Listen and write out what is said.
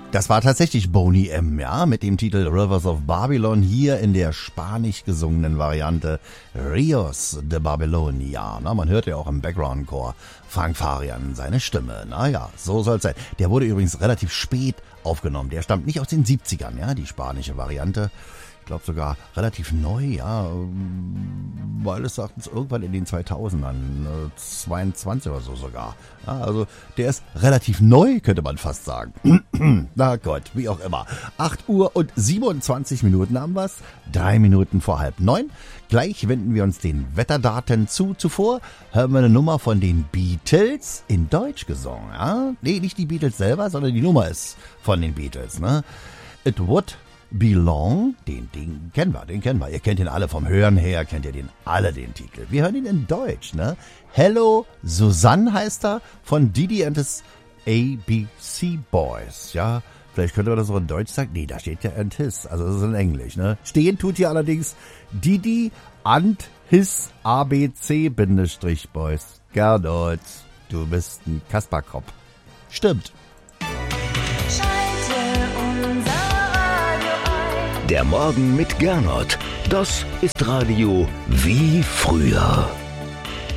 Das war tatsächlich Boney M., ja, mit dem Titel Rivers of Babylon, hier in der spanisch gesungenen Variante Rios de Babilonia. Na, man hört ja auch im Background-Chor Frank Farian seine Stimme. Naja, so soll's sein. Der wurde übrigens relativ spät aufgenommen. Der stammt nicht aus den 70ern, ja, die spanische Variante. Ich glaube sogar relativ neu, ja, meines Erachtens irgendwann in den 2000ern, 22 oder so sogar. Ja, also der ist relativ neu, könnte man fast sagen. Na Gott, wie auch immer. 8 Uhr und 27 Minuten haben wir's, 3 Minuten vor 8:30. Gleich wenden wir uns den Wetterdaten zu. Zuvor hören wir eine Nummer von den Beatles in Deutsch gesungen. Ja? Nee, nicht die Beatles selber, sondern die Nummer ist von den Beatles. Ne? It Would Belong, den kennen wir. Ihr kennt ihn alle vom Hören her, kennt ihr den Titel. Wir hören ihn in Deutsch, ne? Hello Susanne heißt er, von Didi and his ABC Boys, ja? Vielleicht könnte man das auch in Deutsch sagen. Nee, da steht ja and his, also das ist in Englisch, ne? Stehen tut hier allerdings Didi and his ABC-Boys. Gernot, du bist ein Kasperkopf. Stimmt. Der Morgen mit Gernot, das ist Radio wie früher.